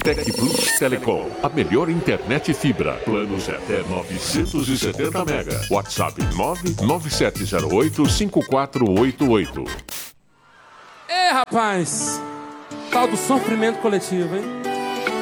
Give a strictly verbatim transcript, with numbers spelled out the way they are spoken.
Tec Plus Telecom, a melhor internet fibra. Planos até novecentos e setenta mega. WhatsApp nove nove sete zero oito cinco quatro oito oito. É, rapaz, tal do sofrimento coletivo, hein?